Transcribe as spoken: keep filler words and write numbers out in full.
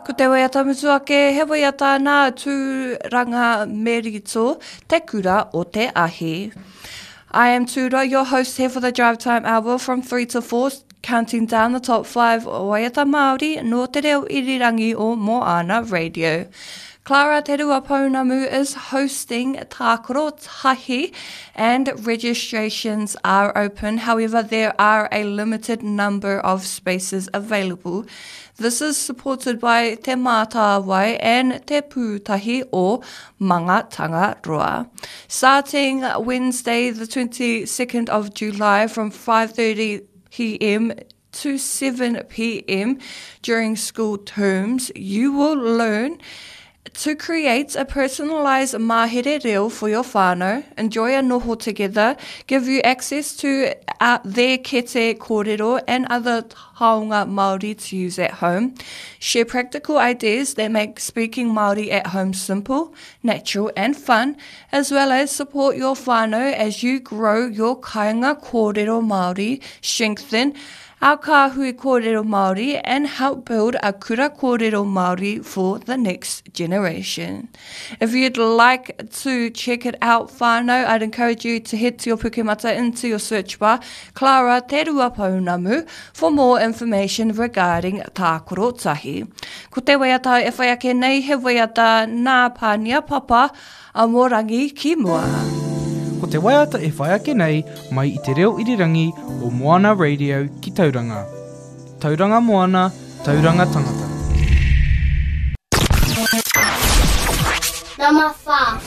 Ko te waiata mutuake, he waiata nā tūranga merito, te kura o te ahi. I am Tura, your host here for the Drive Time Hour from three to four, counting down the top five waiata Māori no te reo irirangi o Moana Radio. Clara Te Rua Pounamu is hosting Tākoro Tahi and registrations are open. However, there are a limited number of spaces available. This is supported by Te Mātāwai and Te Pūtahi o Mangatangaroa. Starting Wednesday, the twenty-second of July from five thirty p.m. to seven p.m. during school terms, you will learn to create a personalised mahere reo for your whānau, enjoy a noho together, give you access to uh, their kete kōrero and other haunga Māori to use at home, share practical ideas that make speaking Māori at home simple, natural and fun, as well as support your whānau as you grow your kāinga kōrero Māori, strengthen our kāhui kōrero Māori and help build a kura kōrero Māori for the next generation. If you'd like to check it out whānau, I'd encourage you to head to your Pukemata into your search bar, Clara Te Rua Pounamu, for more information regarding Tākoro Tahi. Ko te waiata e whai ake nei, he waiata nā pānia papa a Morangi ki mua. Ko te waiata e whai ake nei mai i te reo irirangi o Moana Radio ki Tauranga. Tauranga Moana, Tauranga Tangata. Number five.